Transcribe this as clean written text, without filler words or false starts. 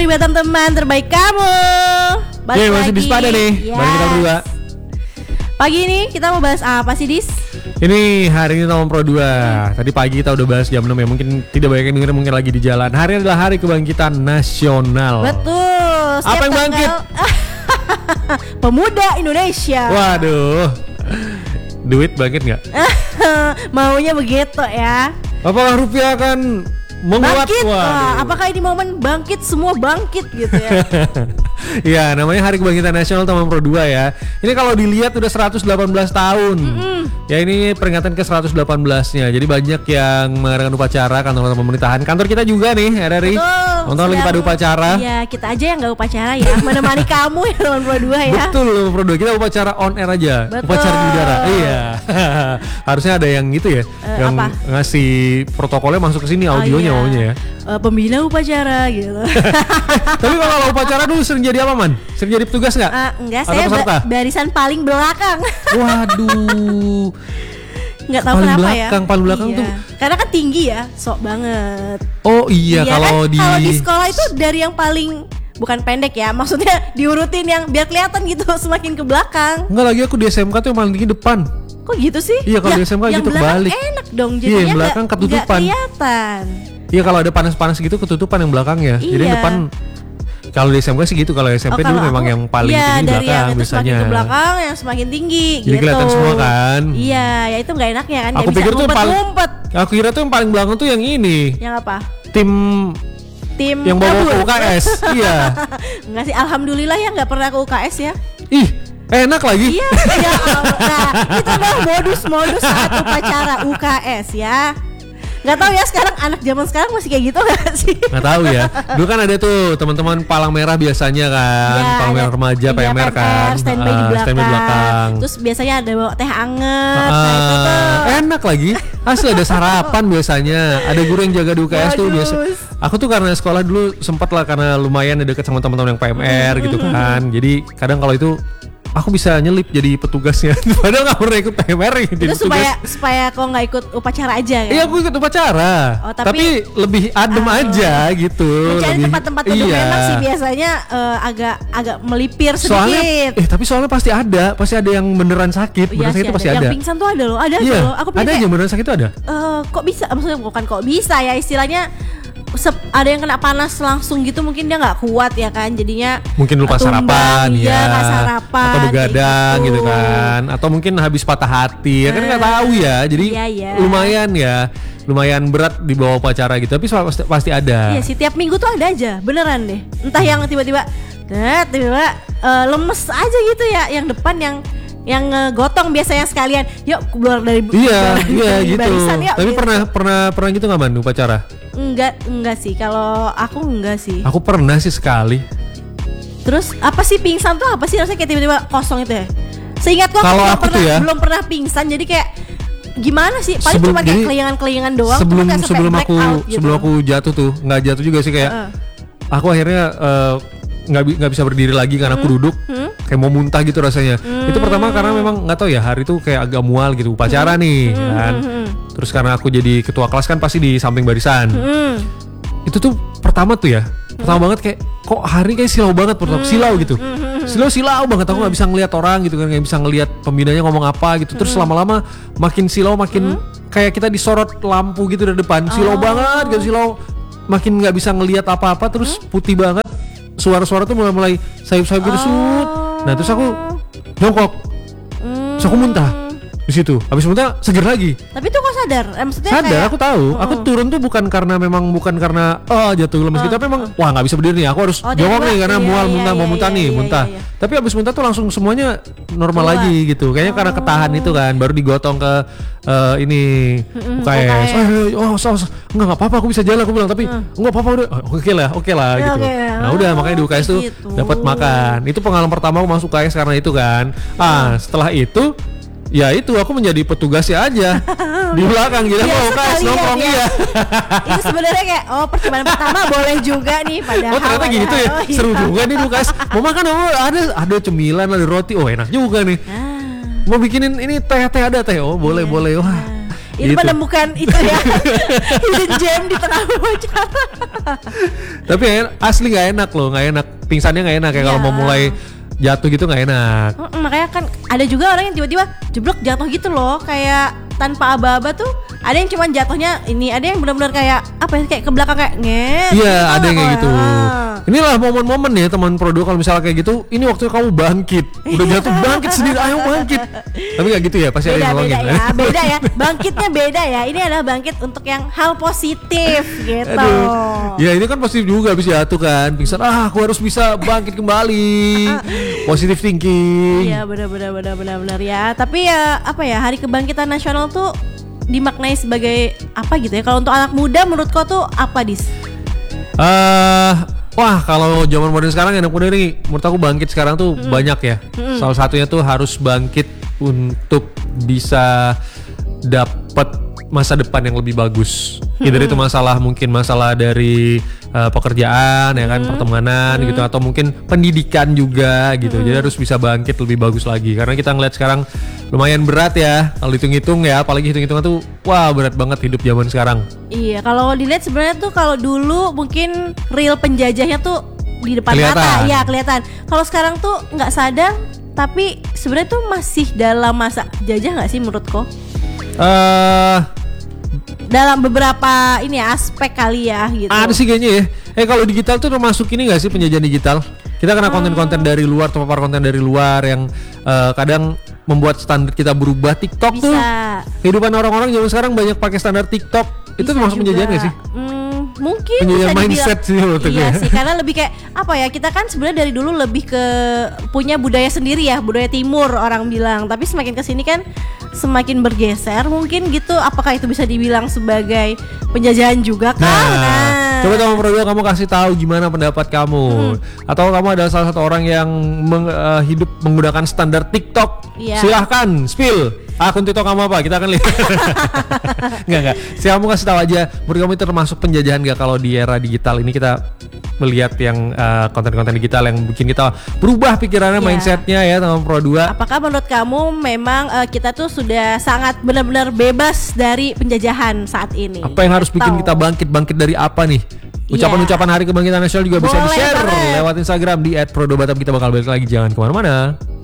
kembali buat teman-teman terbaik kamu. Balik masih di Spada nih, bareng kita berdua. Pagi ini kita mau bahas apa sih, Dis? Ini hari ini tahun Pro 2. Tadi pagi kita udah bahas jam 6 ya. Mungkin tidak banyak yang denger, mungkin lagi di jalan. Hari ini adalah hari kebangkitan nasional. Betul. Apa yang bangkit? Pemuda Indonesia. Waduh. Duit bangkit gak? Maunya begitu ya. Apakah rupiah akan menguat? Bangkit. Apakah ini momen bangkit, semua bangkit gitu ya? Ya, namanya Hari Kebangkitan Nasional tahun Pro 2 ya. Ini kalau dilihat udah 118 tahun. Ya, ini peringatan ke 118-nya. Jadi banyak yang mengadakan upacara kantor pemerintahan. Kantor kita juga nih, RRI. Nonton lagi pada upacara. Iya, kita aja yang gak upacara ya. Menemani kamu ya tahun Pro 2 ya. Betul, Pro 2. Kita upacara on air aja. Betul. Upacara di udara. Iya. Harusnya ada yang gitu ya. Yang apa? ngasih protokolnya masuk ke sini audionya maunya ya. Pembina upacara gitu. Tapi kalau upacara dulu sering jadi apa, Man? Sering jadi petugas nggak? Enggak, atau saya peserta? barisan paling belakang. Waduh. Nggak tahu paling kenapa belakang, ya. Paling belakang iya. tuh. Karena kan tinggi ya, sok banget. Oh iya, kalau kan? Kalau di sekolah itu dari yang paling bukan pendek ya, maksudnya diurutin yang biar kelihatan gitu semakin ke belakang. Enggak, lagi aku di SMK tuh yang paling tinggi depan. Kok gitu sih? Iya, kalau di SMK gitu kebalik. Enak dong, Iya, jadinya yang belakang ketutupan. Nggak kelihatan. Iya, kalau ada panas-panas gitu ketutupan yang belakang ya. Iya. Jadi yang depan. Kalau di SMK sih gitu, kalau SMP dulu memang yang paling tinggi dari belakang yang itu biasanya. semakin ke belakang yang semakin tinggi. Jadi gitu. kelihatan semua kan. Iya, ya itu nggak enaknya kan. Aku Nggak pikir bisa tuh ngumpet-ngumpet. Aku kira tuh yang paling belakang tuh yang ini. Yang apa? Tim yang bawa ke UKS. Iya. Enggak sih, alhamdulillah ya nggak pernah ke UKS ya. Ih, enak lagi. Iya, ya Allah. Nah, itu adalah modus-modus saat upacara UKS ya. Nggak tahu ya sekarang anak zaman sekarang masih kayak gitu nggak sih? Nggak tahu ya. Dulu kan ada tuh teman-teman palang merah biasanya kan, Ya, palang merah remaja, PMR kan, standby di belakang. Terus biasanya ada bawa teh anget. Nah, itu tuh. Enak lagi. Asli ada sarapan biasanya. Ada guru yang jaga di UKS tuh biasa. Aku tuh karena sekolah dulu sempat lah, karena lumayan deket sama teman-teman yang PMR gitu kan. Jadi kadang kalau itu aku bisa nyelip jadi petugasnya. Padahal gak pernah ikut PMR gitu. Itu supaya kok nggak ikut upacara aja kan? Iya, aku ikut upacara. Oh, tapi lebih adem aja gitu. Mencari tempat-tempat duduk enak sih biasanya agak melipir sedikit. Tapi soalnya pasti ada yang beneran sakit. Iya, sakit itu pasti ada. Yang pingsan tuh ada loh, ada iya, loh. Aku ada aja beneran sakit tuh ada. Kok bisa? Maksudnya bukan kok bisa ya, istilahnya ada yang kena panas langsung gitu, mungkin dia nggak kuat ya kan, jadinya mungkin lupa sarapan ya, nggak sarapan atau begadang gitu kan, atau mungkin habis patah hati ya kan, nggak tahu ya, jadi lumayan berat di bawah upacara gitu, tapi pasti ada. Iya sih, tiap minggu tuh ada aja beneran deh, entah yang tiba-tiba lemes aja gitu ya, yang depan yang gotong biasanya sekalian, yuk keluar dari gitu. barisan, yuk, tapi gitu. pernah gitu nggak, Man, upacara? Enggak sih, kalau aku enggak sih. Aku pernah sih sekali. Terus apa sih pingsan tuh apa sih, rasanya kayak tiba-tiba kosong itu ya? Seingatku aku belum pernah pingsan, jadi kayak gimana sih? Paling cuma kayak kelingan-kelingan doang. Sebelum aku jatuh tuh, nggak jatuh juga sih, kayak aku akhirnya nggak bisa berdiri lagi karena aku duduk, kayak mau muntah gitu rasanya. Itu pertama karena memang nggak tahu ya, hari itu kayak agak mual gitu, upacara nih kan. Terus karena aku jadi ketua kelas kan pasti di samping barisan. Itu tuh pertama tuh ya, pertama banget kayak kok hari kayak silau banget, silau gitu. Silau banget, aku nggak bisa ngelihat orang gitu kan, nggak bisa ngelihat pembinanya ngomong apa gitu. Terus lama-lama makin silau, makin kayak kita disorot lampu gitu dari depan, silau banget gitu, silau, makin nggak bisa ngelihat apa-apa, terus putih banget. Suara-suara tuh mulai sayup-sayup gitu, sut. Nah terus aku jongkok, terus aku muntah di situ. Habis muntah seger lagi. Tapi tuh kok sadar? Maksudnya sadar, kayak, aku tahu. Aku turun tuh bukan karena jatuh lemes gitu, tapi memang wah nggak bisa berdiri nih. Aku harus jongkok nih karena mau muntah. Tapi habis muntah tuh langsung semuanya normal lagi gitu. Kayaknya karena ketahan itu kan, baru digotong ke ini UKS. Enggak apa-apa, aku bisa jalan, aku bilang, tapi enggak apa-apa udah. Oke lah gitu. Nah udah, makanya di UKS tuh dapat makan. Itu pengalaman pertama aku masuk UKS karena itu kan. Setelah itu ya itu aku menjadi petugasnya aja di belakang gitu, mau UKS nongkrong ya. Itu sebenarnya kayak percobaan pertama boleh juga nih, padahal ternyata gitu ya. Seru juga nih UKS. Mau makan ada cemilan, ada roti, enak juga nih. Mau bikinin ini teh ada teh, boleh. Wah, Ini menemukan itu ya. Hidden gem di tengah wawancara. Tapi asli nggak enak loh, nggak enak. Pingsannya nggak enak ya kalau mau mulai jatuh gitu nggak enak. Makanya kan ada juga orang yang tiba-tiba jeblok jatuh gitu loh, kayak tanpa aba-aba tuh. Ada yang cuman jatuhnya ini, ada yang benar-benar kayak apa ya, kayak ke belakang kayak nget. Iya, ada yang kayak gitu. Inilah momen-momen ya teman Prodo, kalau misalnya kayak gitu, ini waktu kamu bangkit. Udah jatuh bangkit sendiri, ayo bangkit. Tapi gak gitu ya, pasti ada yang nolongin. Beda ya, bangkitnya beda ya. Ini adalah bangkit untuk yang hal positif gitu. Aduh. Ya ini kan positif juga, habis jatuh kan, pingsan, aku harus bisa bangkit kembali. Positive thinking. Iya benar ya. Tapi ya apa ya, Hari Kebangkitan Nasional tuh dimaknai sebagai apa gitu ya? Kalau untuk anak muda menurut kau tuh apa, Dis? Wah, kalau zaman modern sekarang anak muda nih, menurut aku bangkit sekarang tuh banyak ya. Salah satunya tuh harus bangkit untuk bisa dapat masa depan yang lebih bagus. Either itu mungkin masalah dari pekerjaan ya kan, pertemanan gitu, atau mungkin pendidikan juga gitu. Jadi harus bisa bangkit lebih bagus lagi. Karena kita ngeliat sekarang lumayan berat ya kalau hitung-hitung ya, apalagi hitung-hitungan tuh wah berat banget hidup zaman sekarang. Iya, kalau dilihat sebenarnya tuh kalau dulu mungkin real penjajahnya tuh di depan mata, ya kelihatan. Kalau sekarang tuh nggak sadar, tapi sebenarnya tuh masih dalam masa jajah nggak sih menurutku? Dalam beberapa ini ya, aspek kali ya gitu. Ada sih kayaknya ya. Kalau digital tuh termasuk ini nggak sih, penjajahan digital? Kita kena konten-konten dari luar, terpapar konten dari luar yang kadang membuat standar kita berubah. TikTok bisa. Tuh kehidupan orang-orang zaman sekarang banyak pakai standar TikTok. Itu termasuk penjajahan nggak sih? Mungkin penjajahan mindset sih. Iya sih, karena lebih kayak apa ya, kita kan sebenarnya dari dulu lebih ke punya budaya sendiri ya, budaya timur orang bilang. Tapi semakin kesini kan semakin bergeser mungkin gitu. Apakah itu bisa dibilang sebagai penjajahan juga kan? Coba kamu Prodo, kamu kasih tahu gimana pendapat kamu. Atau kamu adalah salah satu orang yang hidup menggunakan standar TikTok? Silahkan spill akun TikTok kamu apa, kita akan lihat. Enggak. Kamu kasih tahu aja, menurut kamu itu termasuk penjajahan gak kalau di era digital ini kita melihat yang konten-konten digital yang bikin kita berubah pikirannya, mindsetnya ya teman Pro 2. Apakah menurut kamu memang kita tuh sudah sangat benar-benar bebas dari penjajahan saat ini? Apa yang harus bikin kita bangkit dari apa nih? Ucapan-ucapan Hari Kebangkitan Nasional juga bisa di-share lewat Instagram di @prodobatam. Kita bakal balik lagi, jangan kemana-mana.